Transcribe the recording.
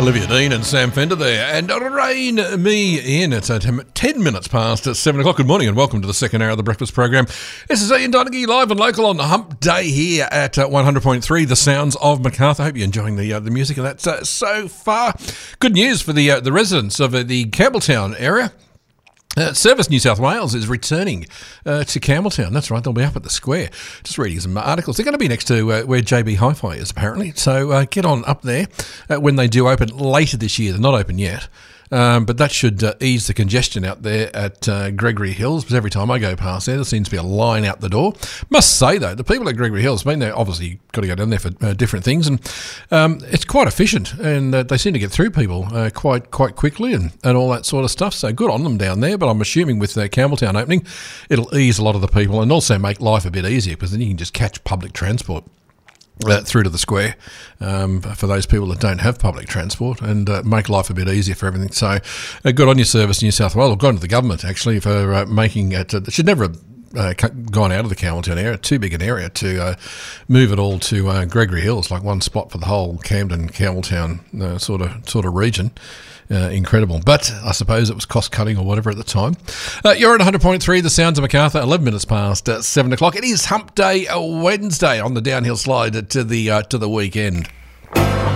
Olivia Dean and Sam Fender there. And rein me in. It's 10 minutes past 7 o'clock. Good morning and welcome to the second hour of the breakfast program. This is Ian Donaghy live and local on the Hump Day here at 100.3, The Sounds of Macarthur. I hope you're enjoying the music of that so far. Good news for the residents of the Campbelltown area. Service New South Wales is returning to Campbelltown. That's right, they'll be up at the square. Just reading some articles. They're going to be next to where JB Hi-Fi is, apparently. So get on up there when they do open later this year. They're not open yet. But that should ease the congestion out there at Gregory Hills, because every time I go past there seems to be a line out the door. Must say, though, the people at Gregory Hills, I mean, they've obviously got to go down there for different things, and it's quite efficient, and they seem to get through people quite quickly and all that sort of stuff, so good on them down there. But I'm assuming with Campbelltown opening, it'll ease a lot of the people and also make life a bit easier, because then you can just catch public transport through to the square for those people that don't have public transport, and make life a bit easier for everything. So good on your Service New South Wales, or good on to the government actually for making it. It should never have gone out of the Campbelltown area, too big an area to move it all to Gregory Hills, like one spot for the whole Camden, Campbelltown sort of region. Incredible. But I suppose it was cost-cutting or whatever at the time. You're at 100.3, The Sounds of Macarthur, 11 minutes past 7 o'clock. It is Hump Day Wednesday on the downhill slide to the weekend.